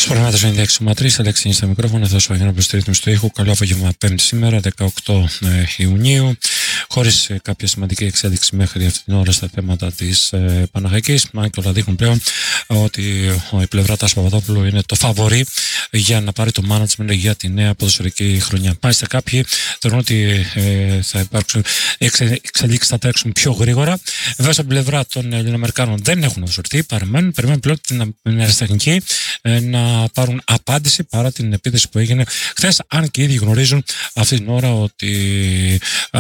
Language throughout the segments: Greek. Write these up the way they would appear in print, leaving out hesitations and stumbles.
Σπορνάτε 96,3, Αλέξη στα μικρόφωνα, θα σου αγιάνω προστηρίτημη στο ήχο. Καλό απόγευμα, Πέμπτη σήμερα, 18 Ιουνίου. Χωρίς κάποια σημαντική εξέλιξη μέχρι αυτή την ώρα στα θέματα της Παναχαϊκής. Αν και όλα δείχνουν πλέον ότι η πλευρά Τάσου Παπαδόπουλου είναι το φαβορί για να πάρει το management για τη νέα ποδοσφαιρική χρονιά. Μάλιστα, κάποιοι θεωρούν ότι θα υπάρξουν εξελίξεις, θα τρέξουν πιο γρήγορα. Βέβαια, στην πλευρά των Ελληνοαμερικάνων δεν έχουν ασορθεί, περιμένουν πλέον την αεραστεχνική να πάρουν απάντηση παρά την επίθεση που έγινε χθες, αν και ήδη γνωρίζουν αυτή την ώρα ότι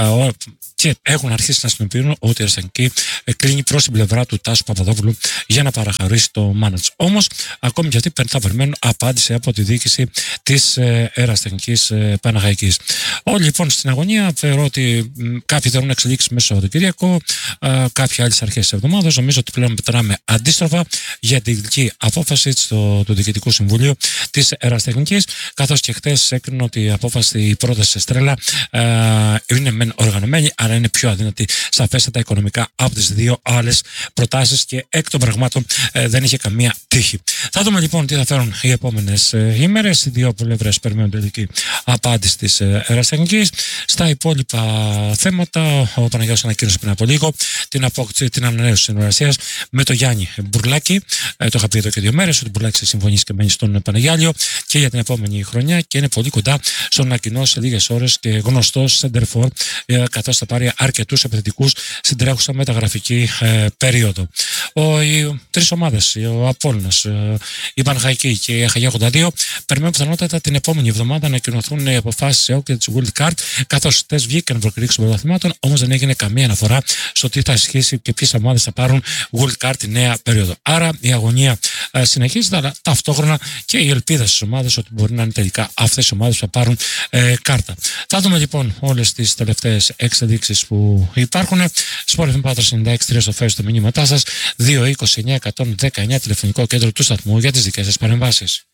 και έχουν αρχίσει να συνειδητοποιούν ότι η αεραστεχνική κλείνει προς την πλευρά του Τάσου Παπαδόπουλου για να παραχαρίσει το manage. Όμως, ακόμη και αυτοί θα περιμένουν απάντηση από τη διοίκηση της αεραστεχνικής Παναχαϊκής. Όλοι λοιπόν στην αγωνία, θεωρώ ότι κάποιοι θέλουν να εξελίξει μέσα στο Σαββατοκύριακο, κάποιοι άλλες αρχές της εβδομάδας. Νομίζω ότι πλέον μετράμε αντίστροφα για την τελική απόφαση του Διοικητικού Συμβουλίου της αεραστεχνικής, καθώς και χθες έκρινε ότι η απόφαση, η πρόταση σε Στρέλα είναι μεν οργανωμένη, αλλά είναι πιο αδύνατη σαφέστατα οικονομικά από τις δύο άλλες προτάσεις και εκ των πραγμάτων δεν είχε καμία τύχη. Θα δούμε λοιπόν τι θα φέρουν οι επόμενες ημέρες. Οι δύο πλευρές περιμένουν τελική απάντηση της αεραστεχνικής. Στα υπόλοιπα θέματα, ο Παναγιώτης ανακοίνωσε πριν από λίγο την ανανέωση συνεργασίας με τον Γιάννη Μπουρλάκη. Το είχα πει εδώ και 2 μέρες ότι ο Μπουρλάκης έχει συμφωνήσει και μένει στον Παναγιάλιο και για την επόμενη χρονιά και είναι πολύ κοντά στο να ανακοινώσει σε λίγες ώρες και γνωστός σεντερφόρ, καθώς θα πάρει αρκετούς επιθετικούς στην τρέχουσα μεταγραφική περίοδο. Οι τρεις ομάδες, ο Απόλλωνας, η Παναχαϊκή και η Αχαγιά 82, περιμένουν πιθανότατα την επόμενη εβδομάδα να ανακοινωθούν οι αποφάσεις ΕΟΚ και της World Card, καθώς χθες βγήκαν προκηρύξεις των πρωταθλημάτων, όμως δεν έγινε καμία αναφορά στο τι θα ισχύσει και ποιες ομάδες θα πάρουν World Card τη νέα περίοδο. Άρα η αγωνία συνεχίζεται, αλλά ταυτόχρονα και η ελπίδα στις ομάδες ότι μπορεί να είναι τελικά αυτές οι ομάδες που θα πάρουν κάρτα. Θα δούμε λοιπόν όλες τις τελευταίες εξελίξεις που υπάρχουν. Sport FM Πάτρας 96.3 στο Facebook το μηνύματά σας, 229-119 τηλεφωνικό κέντρο του σταθμού για τις δικές σας παρεμβάσεις.